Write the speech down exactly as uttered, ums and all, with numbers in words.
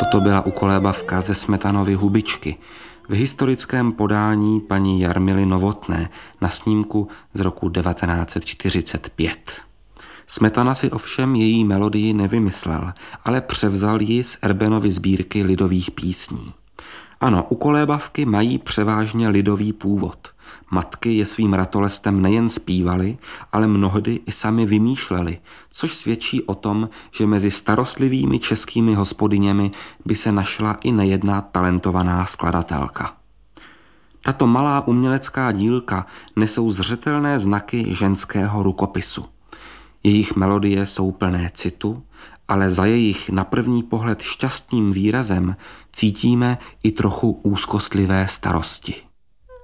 Toto byla ukolébavka ze Smetanovy Hubičky v historickém podání paní Jarmily Novotné na snímku z roku devatenáct set čtyřicet pět. Smetana si ovšem její melodii nevymyslel, ale převzal ji z Erbenovy sbírky lidových písní. Ano, ukolébavky mají převážně lidový původ. Matky je svým ratolestem nejen zpívaly, ale mnohdy i sami vymýšlely, což svědčí o tom, že mezi starostlivými českými hospodyněmi by se našla i nejedna talentovaná skladatelka. Tato malá umělecká dílka nesou zřetelné znaky ženského rukopisu. Jejich melodie jsou plné citu, ale za jejich na první pohled šťastným výrazem cítíme i trochu úzkostlivé starosti.